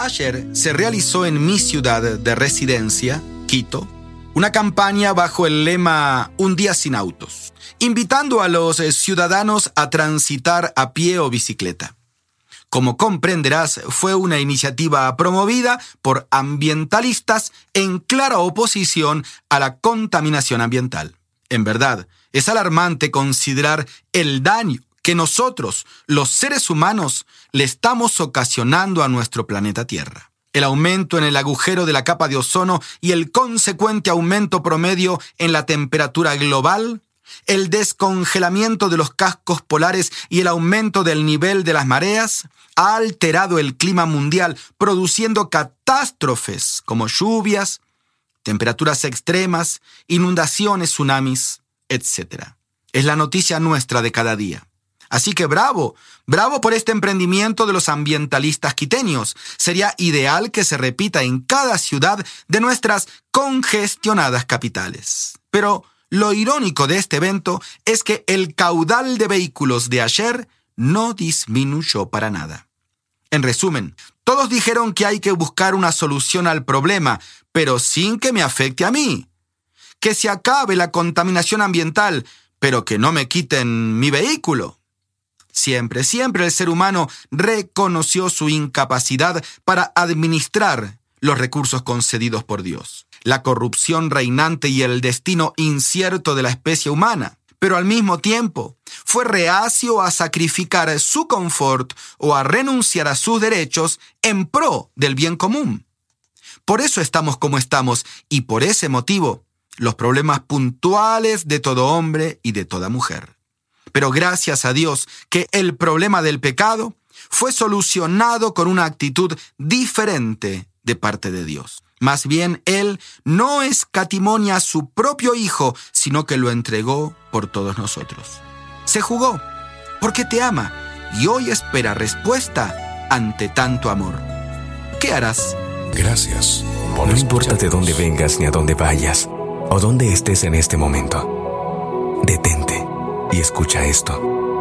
Ayer se realizó en mi ciudad de residencia, Quito, una campaña bajo el lema Un día sin autos, invitando a los ciudadanos a transitar a pie o bicicleta. Como comprenderás, fue una iniciativa promovida por ambientalistas en clara oposición a la contaminación ambiental. En verdad, es alarmante considerar el daño que nosotros, los seres humanos, le estamos ocasionando a nuestro planeta Tierra. El aumento en el agujero de la capa de ozono y el consecuente aumento promedio en la temperatura global, el descongelamiento de los cascos polares y el aumento del nivel de las mareas ha alterado el clima mundial, produciendo catástrofes como lluvias, temperaturas extremas, inundaciones, tsunamis, etc. Es la noticia nuestra de cada día. Así que bravo por este emprendimiento de los ambientalistas quiteños. Sería ideal que se repita en cada ciudad de nuestras congestionadas capitales. Pero lo irónico de este evento es que el caudal de vehículos de ayer no disminuyó para nada. En resumen, todos dijeron que hay que buscar una solución al problema, pero sin que me afecte a mí. Que se acabe la contaminación ambiental, pero que no me quiten mi vehículo. Siempre el ser humano reconoció su incapacidad para administrar los recursos concedidos por Dios, la corrupción reinante y el destino incierto de la especie humana, pero al mismo tiempo fue reacio a sacrificar su confort o a renunciar a sus derechos en pro del bien común. Por eso estamos como estamos y por ese motivo los problemas puntuales de todo hombre y de toda mujer. Pero gracias a Dios que el problema del pecado fue solucionado con una actitud diferente de parte de Dios. Más bien, Él no escatimó a su propio Hijo, sino que lo entregó por todos nosotros. Se jugó porque te ama y hoy espera respuesta ante tanto amor. ¿Qué harás? Gracias. No importa de dónde vengas ni a dónde vayas o dónde estés en este momento. Detente y escucha esto.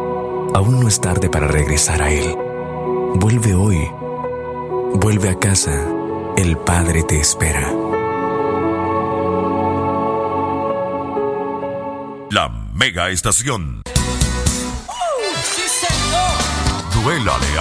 Aún no es tarde para regresar a Él. Vuelve hoy. Vuelve a casa. El Padre te espera. La Mega Estación. ¡Sí, señor! Duélale